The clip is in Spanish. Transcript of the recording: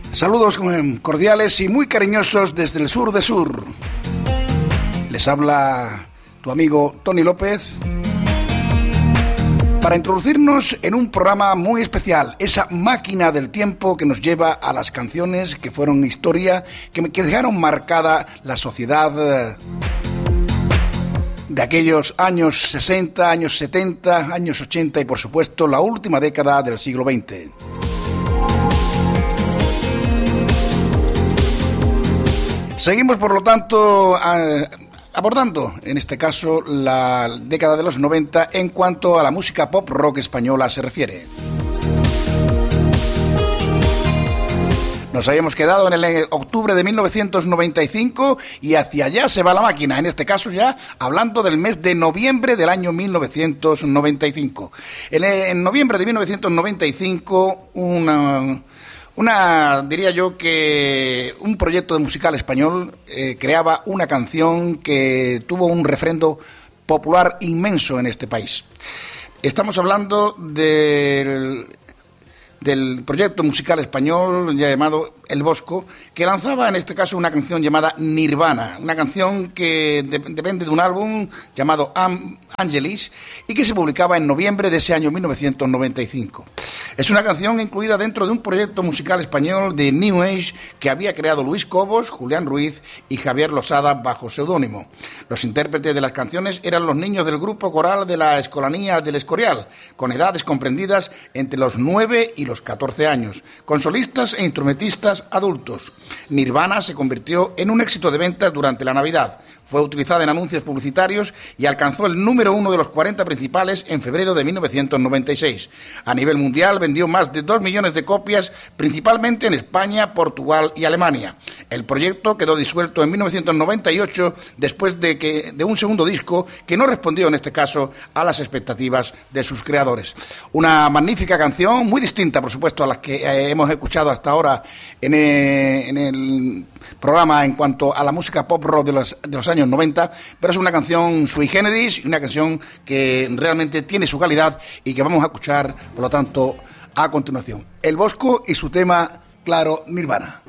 Saludos cordiales y muy cariñosos desde el sur de Sur. Les habla tu amigo Tony López para introducirnos en un programa muy especial, esa máquina del tiempo que nos lleva a las canciones que fueron historia, que dejaron marcada la sociedad de aquellos años 60, años 70, años 80 y por supuesto la última década del siglo XX. Seguimos, por lo tanto, abordando, en este caso, la década de los 90 en cuanto a la música pop rock española se refiere. Nos habíamos quedado en el octubre de 1995 y hacia allá se va la máquina, en este caso ya hablando del mes de noviembre del año 1995. En noviembre de 1995, diría yo que un proyecto de musical español creaba una canción que tuvo un refrendo popular inmenso en este país. Estamos hablando del proyecto musical español llamado El Bosco, que lanzaba en este caso una canción llamada Nirvana, una canción que depende de un álbum llamado Angelis y que se publicaba en noviembre de ese año 1995. Es una canción incluida dentro de un proyecto musical español de New Age que había creado Luis Cobos, Julián Ruiz y Javier Losada bajo seudónimo. Los intérpretes de las canciones eran los niños del grupo coral de la Escolanía del Escorial, con edades comprendidas entre los 9 y los 14 años, con solistas e instrumentistas adultos. Nirvana se convirtió en un éxito de ventas durante la Navidad. Fue utilizada en anuncios publicitarios y alcanzó el número 1 de los 40 principales en febrero de 1996. A nivel mundial vendió más de 2 millones de copias, principalmente en España, Portugal y Alemania. El proyecto quedó disuelto en 1998 después de un segundo disco que no respondió en este caso a las expectativas de sus creadores. Una magnífica canción, muy distinta por supuesto a las que hemos escuchado hasta ahora en el programa en cuanto a la música pop rock de los años 90, pero es una canción sui generis y una canción que realmente tiene su calidad y que vamos a escuchar, por lo tanto, a continuación. El Bosco y su tema, claro, Nirvana.